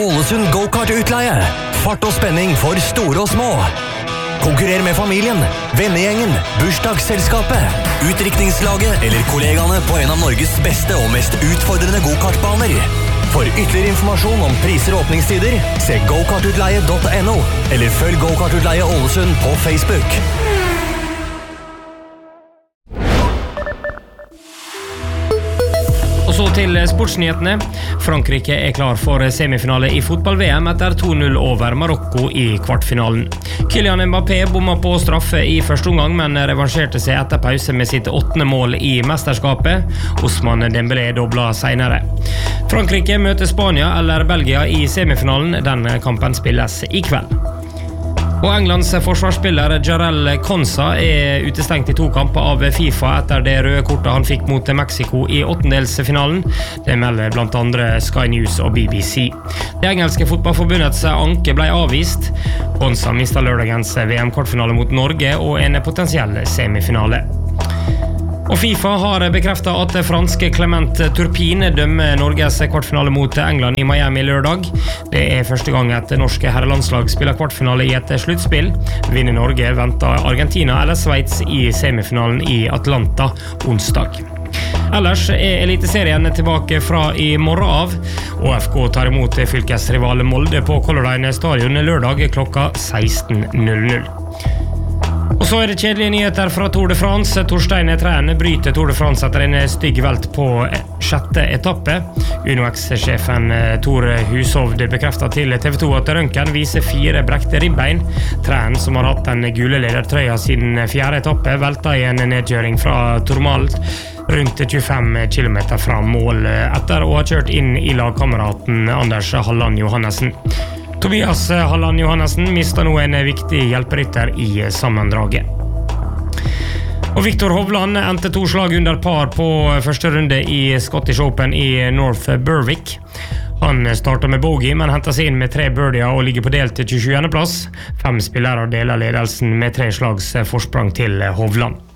Ålesund Go-Kart-utleie. Fart og spenning for store og små. Konkurrer med familien, vennegjengen, bursdagsselskapet, utdrikningslaget eller kollegaene på en av Norges beste og mest utfordrende go-kartbaner. For ytterligere informasjon om priser og åpningstider, se gokartutleie.no eller følg Go-Kart-utleie Ålesund på Facebook. Og så til sportsnyhetene. Frankrike klar for semifinale i fotball-VM etter 2-0 over Marokko i kvartfinalen. Kylian Mbappé bomma på straffe i første omgang, men revansjerte seg etter pause med sitt 8. mål i mesterskapet. Ousmane Dembélé dobla senere. Frankrike møter Spania eller Belgia i semifinalen. Den kampen spilles i kveld. Og Englands forsvarsspiller Jarell Konsa utestengt i 2 kamper av FIFA etter det røde kortet han fikk mot Mexico i åttendelsfinalen. Det melder blant andre Sky News og BBC. Det engelske fotballforbundets anke ble avvist. Konsa mistet lørdagens VM-kortfinale mot Norge og en potensiell semifinale. Og FIFA har bekreftet at franske Clement Turpin dømmer Norges kvartfinale mot England i Miami lørdag. Det første gang et norske herrelandslag spiller kvartfinale i et sluttspill. Vinner Norge venter Argentina eller Sveits i semifinalen i Atlanta onsdag. Ellers eliteserien tilbake fra i morgen av. ÅFK tar imot fylkesrival Molde på Color Line stadion lørdag klokka 16:00. Og så det kjedelige nyheter fra Tour de France. Torstein Træn bryter Tour de France etter en stygg velt på 6. etappe. UNOX-sjefen Tor Hushovd bekreftet til TV 2 at røntgen viser 4 brekte ribbein. Træn, som har hatt den gule ledertrøya siden 4. etappe, velta i en nedkjøring fra Tourmalet rundt 25 km fra mål etter å ha kjørt inn i lagkameraten Anders Halland Johannessen. Tobias Halland Johannessen mistet nå en viktig hjelperytter i sammendraget. Og Viktor Hovland endte 2 slag under par på første runde i Scottish Open i North Berwick. Han startet med bogey, men hentet seg inn med 3 birdier og ligger på delt 27. plass. 5 spillere deler ledelsen med 3 slags forsprang til Hovland.